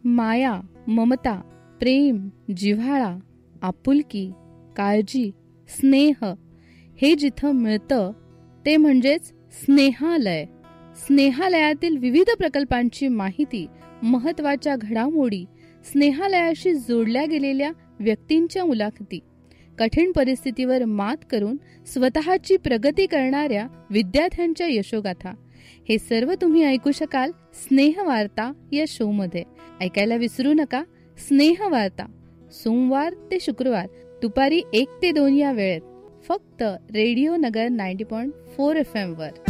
माया, ममता, प्रेम, जिव्हाळा, आपुलकी, काळजी, स्नेह हे जिथं मिळतं ते म्हणजेच स्नेहालय. स्नेहालयातील विविध प्रकल्पांची माहिती, महत्त्वाच्या घडामोडी, स्नेहालयाशी जोडल्या गेलेल्या व्यक्तींच्या मुलाखती, कठीण परिस्थितीवर मात करून स्वतःची प्रगती करणाऱ्या विद्यार्थ्यांच्या यशोगाथा, हे सर्व तुम्ही ऐकू शकाल स्नेहवार्ता या शो मध्ये. ऐकायला विसरू नका स्नेहवार्ता, सोमवार ते शुक्रवार दुपारी 1 ते 2 या वेळेत, फक्त रेडिओ नगर 90.4 FM वर.